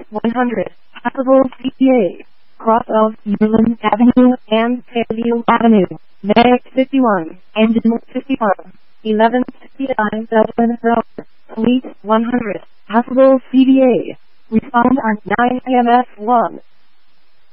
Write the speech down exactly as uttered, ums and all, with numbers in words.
one hundred, Possible C P A, cross of Newland Avenue and Fairview Avenue, Medic fifty-one, Engine fifty-one, eleven sixty-nine Dublin Road, Police one hundred, Possible C B A, respond on nine A M S one.